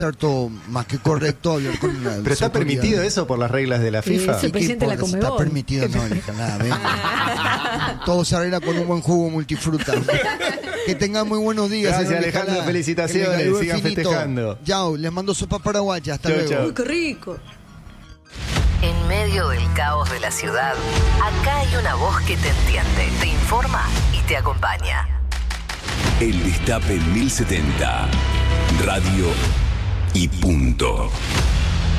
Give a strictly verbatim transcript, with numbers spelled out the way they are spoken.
todo más que correcto hablar con una ¿Pero está permitido eso por las reglas de la FIFA? Es el presidente de la Conmebol. Está permitido, no, hija, nada. Ven. Todo se arregla con un buen jugo multifruta. Que tengan muy buenos días. Gracias, Alejandro. Alejandro, felicitaciones, sigan infinito. Festejando. Chao, les mando sopa paraguaya, hasta Chau, luego. chau. Uy, qué rico. En medio del caos de la ciudad, acá hay una voz que te entiende, te informa y te acompaña. El Destape mil setenta. Radio y punto.